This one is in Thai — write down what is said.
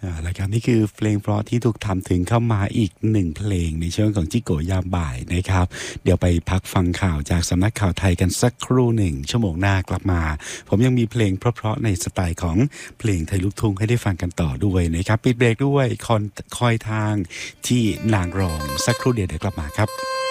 แล้วครับนี่คือเพลงเพราะที่ถูกทำถึงเข้ามาอีกหนึ่งเพลงในช่วงของจิโกยามบ่ายนะครับเดี๋ยวไปพักฟังข่าวจากสำนักข่าวไทยกันสักครู่หนึ่งชั่วโมงหน้ากลับมาผมยังมีเพลงเพราะๆในสไตล์ของเพลงไทยลูกทุ่งให้ได้ฟังกันต่อด้วยนะครับปิดเบรกด้วยคอยทางที่นางรองสักครู่เดียวกลับมาครับ